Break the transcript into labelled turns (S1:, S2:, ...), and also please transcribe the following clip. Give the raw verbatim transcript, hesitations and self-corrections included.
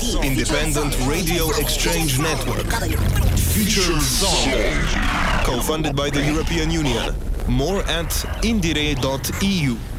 S1: independent radio exchange network. Future Song. Co-funded by the European Union. More at indire dot e u.